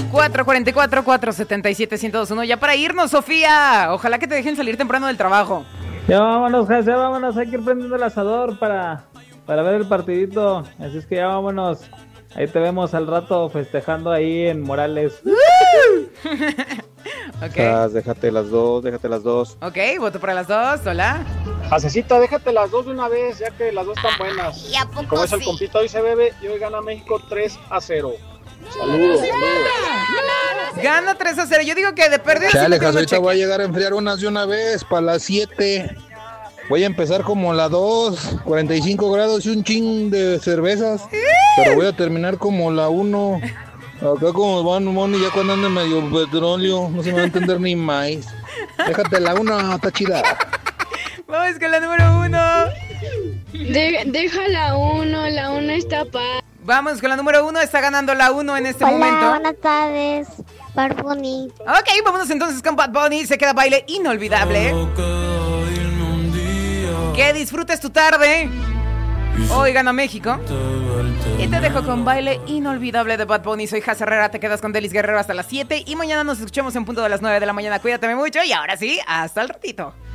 444-477-1021. Ya para irnos, Sofía. Ojalá que te dejen salir temprano del trabajo. Ya vámonos, José, vámonos. Hay que ir prendiendo el asador para ver el partidito. Así es que ya vámonos. Ahí te vemos al rato festejando ahí en Morales. Okay. Déjate las dos. Ok, voto para las dos. Hola. Jasecita, déjate las dos de una vez, ya que las dos están buenas. ¿Y a poco como es el sí? compito, hoy se bebe y hoy gana México 3-0. Saludos. Gana 3-0. Yo digo que de pérdida. Chale, ahorita voy a llegar a enfriar unas de una vez para las 7. Voy a empezar como la 2, 45 grados y un chin de cervezas. Pero voy a terminar como la 1. Acá como van y ya cuando ande medio petróleo, no se me va a entender ni más. Déjate la 1, está chida. Vamos con la número 1. Deja la 1 está padre. Vamos con la número 1, está ganando la 1 en este momento. Hola, buenas tardes, Bad Bunny. Ok, vámonos entonces con Bad Bunny, se queda baile inolvidable. Que disfrutes tu tarde. Hoy gana México. Y te dejo con baile inolvidable de Bad Bunny. Soy Jaz Herrera, te quedas con Delis Guerrero hasta las 7. Y mañana nos escuchamos en punto de las 9 de la mañana. Cuídate mucho y ahora sí, hasta el ratito.